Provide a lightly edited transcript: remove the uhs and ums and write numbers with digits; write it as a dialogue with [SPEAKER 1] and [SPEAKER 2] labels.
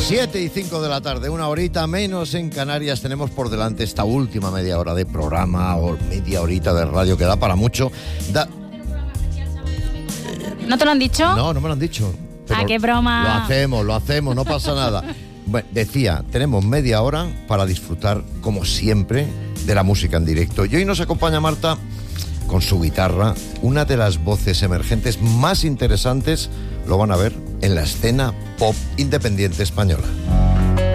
[SPEAKER 1] 7:05 de la tarde, una horita menos en Canarias. Tenemos por delante esta última media hora de programa o media horita de radio que da para mucho.
[SPEAKER 2] ¿No te lo han dicho?
[SPEAKER 1] No me lo han dicho.
[SPEAKER 2] Ah, qué broma.
[SPEAKER 1] Lo hacemos, no pasa nada. Bueno, decía, tenemos media hora para disfrutar, como siempre, de la música en directo. Y hoy nos acompaña Marta con su guitarra, una de las voces emergentes más interesantes, lo van a ver, en la escena pop independiente española.